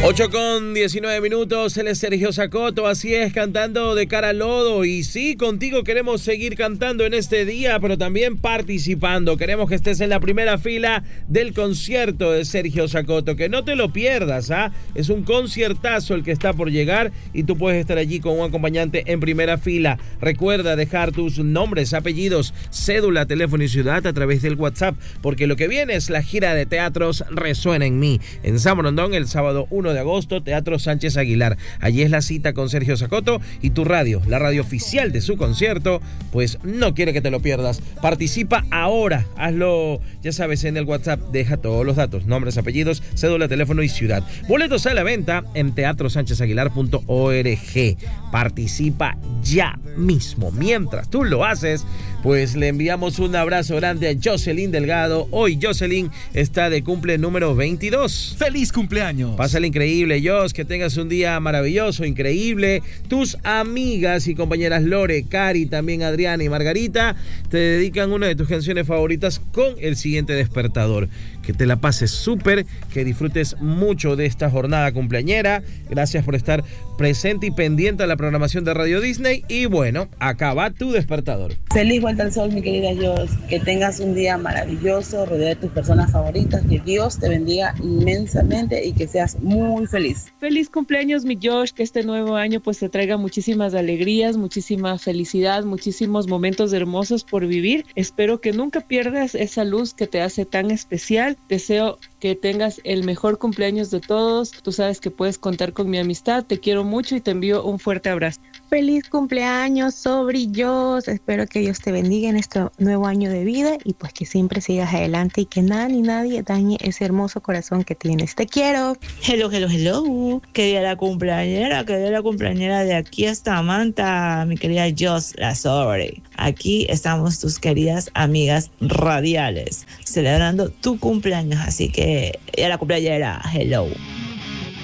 8:19, él es Sergio Zacoto, así es, cantando De Cara al Lodo. Y sí, contigo queremos seguir cantando en este día, pero también participando. Queremos que estés en la primera fila del concierto de Sergio Zacoto, que no te lo pierdas, ¿ah? Es un conciertazo el que está por llegar y tú puedes estar allí con un acompañante en primera fila. Recuerda dejar tus nombres, apellidos, cédula, teléfono y ciudad a través del WhatsApp, porque lo que viene es la gira de teatros Resuena en mí, en San Borondón, el sábado 1 de agosto, Teatro Sánchez Aguilar. Allí es la cita con Sergio Zacoto y tu radio, la radio oficial de su concierto, pues no quiere que te lo pierdas. Participa ahora, hazlo, ya sabes, en el WhatsApp, deja todos los datos, nombres, apellidos, cédula, teléfono y ciudad. Boletos a la venta en teatrosánchezaguilar.org. Participa ya mismo. Mientras tú lo haces, pues le enviamos un abrazo grande a Jocelyn Delgado. Hoy Jocelyn está de cumple número 22. ¡Feliz cumpleaños! Pásale increíble, Jos, que tengas un día maravilloso, increíble. Tus amigas y compañeras Lore, Cari, también Adriana y Margarita te dedican una de tus canciones favoritas con el siguiente despertador. Que te la pases súper, que disfrutes mucho de esta jornada cumpleañera. Gracias por estar presente y pendiente a la programación de Radio Disney. Y bueno, acá va tu despertador. Feliz vuelta al sol, mi querida Jos. Que tengas un día maravilloso, rodeado de tus personas favoritas. Que Dios te bendiga inmensamente y que seas muy feliz. Feliz cumpleaños, mi Josh. Que este nuevo año pues te traiga muchísimas alegrías, muchísima felicidad, muchísimos momentos hermosos por vivir. Espero que nunca pierdas esa luz que te hace tan especial. Deseo que tengas el mejor cumpleaños de todos. Tú sabes que puedes contar con mi amistad. Te quiero mucho y te envío un fuerte abrazo. Feliz cumpleaños, sobrillos. Espero que Dios te bendiga en este nuevo año de vida y pues que siempre sigas adelante y que nada ni nadie dañe ese hermoso corazón que tienes. Te quiero. Hello. Que día la cumpleañera de aquí hasta Manta, mi querida Jos, la sobre. Aquí estamos tus queridas amigas radiales, celebrando tu cumpleaños, así que ya la cumpleañera, hello.